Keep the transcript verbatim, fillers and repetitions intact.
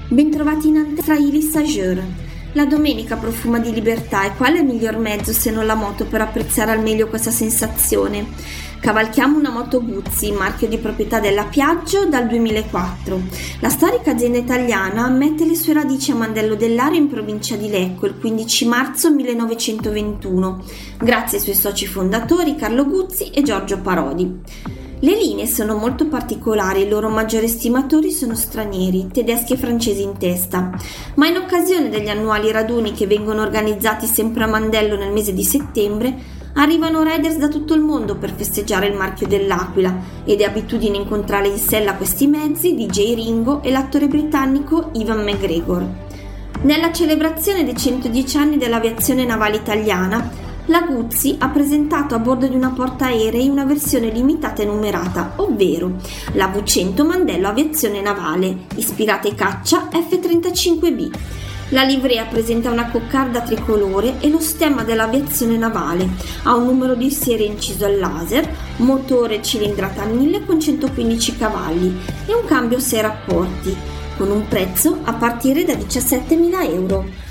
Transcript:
Bentrovati in anteprima Iris Azure. La domenica profuma di libertà e qual è il miglior mezzo se non la moto per apprezzare al meglio questa sensazione? Cavalchiamo una moto Guzzi, marchio di proprietà della Piaggio dal duemilaquattro. La storica azienda italiana mette le sue radici a Mandello dell'Ario in provincia di Lecco il quindici marzo millenovecentoventuno, grazie ai suoi soci fondatori Carlo Guzzi e Giorgio Parodi. Le linee sono molto particolari e i loro maggiori estimatori sono stranieri, tedeschi e francesi in testa, ma in occasione degli annuali raduni che vengono organizzati sempre a Mandello nel mese di settembre, arrivano riders da tutto il mondo per festeggiare il marchio dell'Aquila ed è abitudine incontrare in sella questi mezzi D J Ringo e l'attore britannico Ewan McGregor. Nella celebrazione dei centodieci anni dell'aviazione navale italiana, la Guzzi ha presentato a bordo di una portaerei una versione limitata e numerata, ovvero la V cento Mandello Aviazione Navale, ispirata ai caccia F trentacinque B. La livrea presenta una coccarda tricolore e lo stemma dell'aviazione navale, ha un numero di serie inciso al laser, motore cilindrata a mille con centoquindici cavalli e un cambio sei rapporti, con un prezzo a partire da diciassettemila euro.